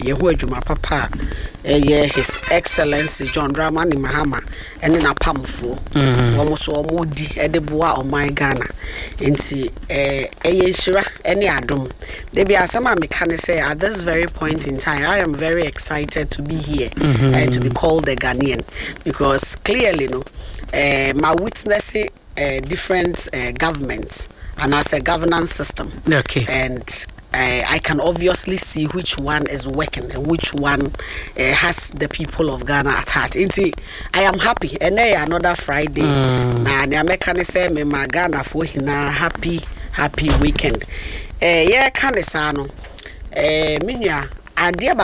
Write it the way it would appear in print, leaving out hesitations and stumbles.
yehu adwuma papa His Excellency John Dramani Mahama ene na pamfo omo so omo di edeboa oman Ghana nti yenhira ene adom de bi asama me kan say at this very point in time I am very excited to be here and to be called a Ghanaian because clearly my witnessing different governments and as a governance system. Okay. And I can obviously see which one is working and which one has the people of Ghana at heart. I am happy. And another Friday. Na American say me ma Ghana for hina happy weekend. Yeah, can say no. Minya idea